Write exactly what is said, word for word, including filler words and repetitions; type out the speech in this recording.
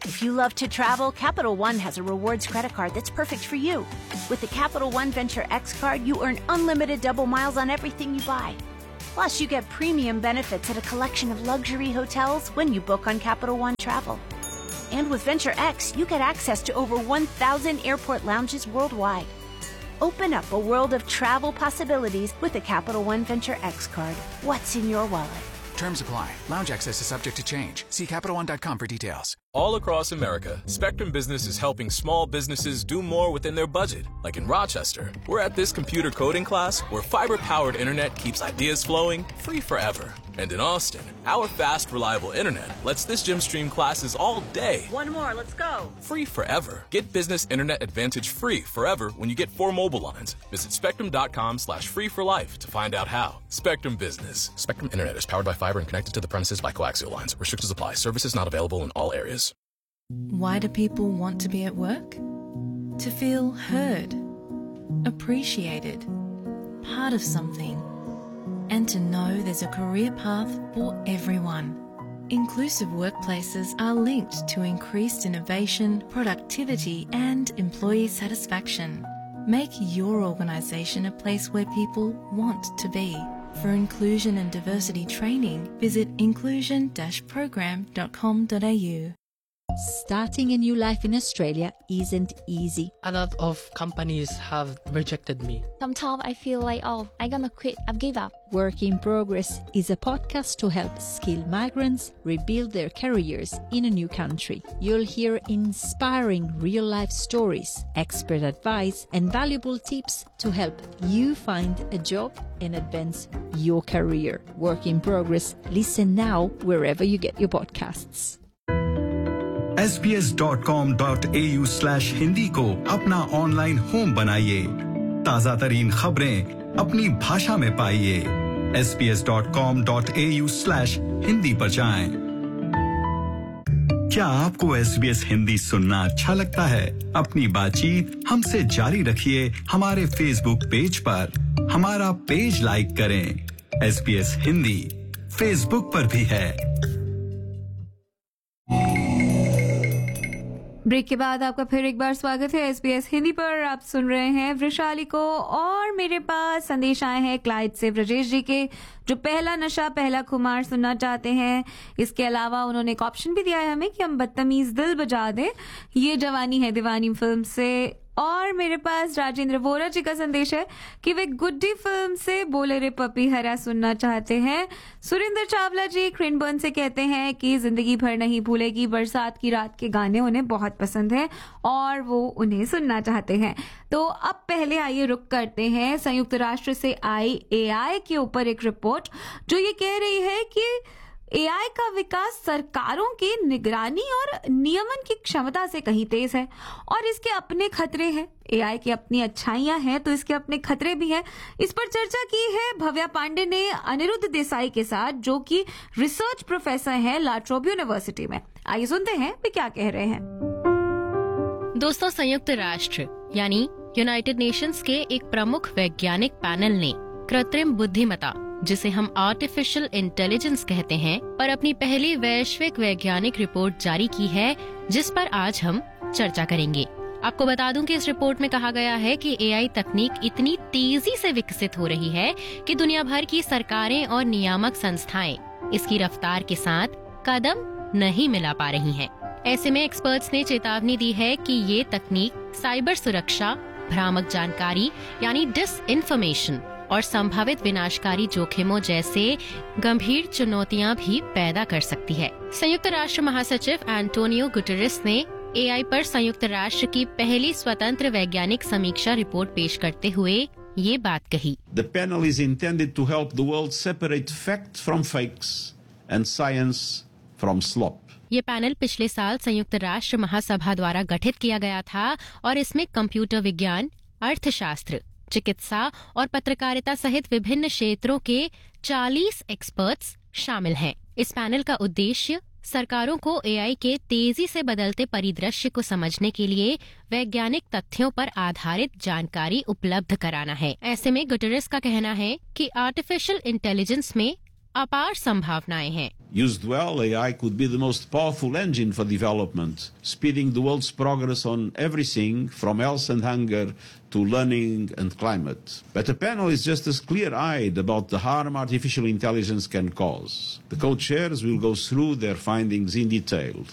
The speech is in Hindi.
If you love to travel, Capital One has a rewards credit card that's perfect for you. With the Capital One Venture X card, you earn unlimited double miles on everything you buy. Plus, you get premium benefits at a collection of luxury hotels when you book on Capital One Travel. And with Venture X, you get access to over one thousand airport lounges worldwide. Open up a world of travel possibilities with the Capital One Venture X card. What's in your wallet? Terms apply. Lounge access is subject to change. See Capital One dot com for details. All across America, Spectrum Business is helping small businesses do more within their budget. Like in Rochester, we're at this computer coding class where fiber-powered internet keeps ideas flowing free forever. And in Austin, our fast, reliable internet lets this gym stream classes all day. One more, let's go. Free forever. Get Business Internet Advantage free forever when you get four mobile lines. Visit spectrum.com slash free for life to find out how. Spectrum Business. Spectrum Internet is powered by fiber and connected to the premises by coaxial lines. Restrictions apply. Services not available in all areas. Why do people want to be at work? To feel heard, appreciated, part of something, and to know there's a career path for everyone. Inclusive workplaces are linked to increased innovation, productivity, and employee satisfaction. Make your organisation a place where people want to be. For inclusion and diversity training, visit inclusion dash program dot com dot a u. Starting a new life in Australia isn't easy. A lot of companies have rejected me. Sometimes I feel like, oh, I'm gonna quit, I've given up. Work in Progress is a podcast to help skilled migrants rebuild their careers in a new country. You'll hear inspiring real-life stories, expert advice, and valuable tips to help you find a job and advance your career. Work in Progress. Listen now wherever you get your podcasts. S B S dot com dot A you slash Hindi को अपना ऑनलाइन होम बनाइए। ताजा तरीन खबरें अपनी भाषा में पाइए। S B S dot com dot A you slash Hindi पर जाएं। क्या आपको एस बी एस हिंदी सुनना अच्छा लगता है? अपनी बातचीत हमसे जारी रखिए हमारे फेसबुक पेज पर। हमारा पेज लाइक करें। S B S Hindi Facebook पर भी है। ब्रेक के बाद आपका फिर एक बार स्वागत है एसबीएस हिंदी पर। आप सुन रहे हैं वृशाली को और मेरे पास संदेश आए हैं क्लाइड से ब्रजेश जी के, जो पहला नशा पहला खुमार सुनना चाहते हैं। इसके अलावा उन्होंने एक ऑप्शन भी दिया है हमें कि हम बदतमीज दिल बजा दें, ये जवानी है दीवानी फिल्म से। और मेरे पास राजेंद्र वोरा जी का संदेश है कि वे गुड्डी फिल्म से बोले रे पपी हरा सुनना चाहते हैं। सुरेंद्र चावला जी क्रिनबर्न से कहते हैं कि जिंदगी भर नहीं भूलेगी बरसात की रात के गाने उन्हें बहुत पसंद हैं और वो उन्हें सुनना चाहते हैं। तो अब पहले आइए रुक करते हैं संयुक्त राष्ट्र से आई एआई के ऊपर एक रिपोर्ट जो ये कह रही है कि एआई का विकास सरकारों की निगरानी और नियमन की क्षमता से कहीं तेज है और इसके अपने खतरे हैं। एआई की अपनी अच्छाइयां हैं तो इसके अपने खतरे भी हैं। इस पर चर्चा की है भव्या पांडे ने अनिरुद्ध देसाई के साथ, जो कि रिसर्च प्रोफेसर हैं लाट्रोब यूनिवर्सिटी में। आइए सुनते हैं वे क्या कह रहे हैं। दोस्तों, संयुक्त राष्ट्र यानी यूनाइटेड नेशंस के एक प्रमुख वैज्ञानिक पैनल ने कृत्रिम बुद्धिमत्ता, जिसे हम आर्टिफिशियल इंटेलिजेंस कहते हैं, पर अपनी पहली वैश्विक वैज्ञानिक रिपोर्ट जारी की है, जिस पर आज हम चर्चा करेंगे। आपको बता दूं कि इस रिपोर्ट में कहा गया है कि एआई तकनीक इतनी तेजी से विकसित हो रही है कि दुनिया भर की सरकारें और नियामक संस्थाएं इसकी रफ्तार के साथ कदम नहीं मिला पा रही हैं। ऐसे में एक्सपर्ट्स ने चेतावनी दी है कि ये तकनीक साइबर सुरक्षा, भ्रामक जानकारी यानी डिसइंफॉर्मेशन और संभावित विनाशकारी जोखिमों जैसे गंभीर चुनौतियां भी पैदा कर सकती है। संयुक्त राष्ट्र महासचिव एंटोनियो गुटेरेस ने एआई पर संयुक्त राष्ट्र की पहली स्वतंत्र वैज्ञानिक समीक्षा रिपोर्ट पेश करते हुए ये बात कही। The panel is intended to help the world separate fact from fakes and science from slop. ये पैनल पिछले साल संयुक्त राष्ट्र महासभा द्वारा गठित किया गया था और इसमें कंप्यूटर विज्ञान, अर्थशास्त्र, चिकित्सा और पत्रकारिता सहित विभिन्न क्षेत्रों के चालीस एक्सपर्ट्स शामिल हैं। इस पैनल का उद्देश्य सरकारों को एआई के तेजी से बदलते परिदृश्य को समझने के लिए वैज्ञानिक तथ्यों पर आधारित जानकारी उपलब्ध कराना है। ऐसे में गुटेरेस का कहना है कि आर्टिफिशियल इंटेलिजेंस में अपार संभावनाएं हैं। Used well, A I could be the most powerful engine for development, speeding the world's progress on everything from health and hunger to learning and climate. But the panel is just as clear-eyed about the harm artificial intelligence can cause. The co-chairs will go through their findings in detail.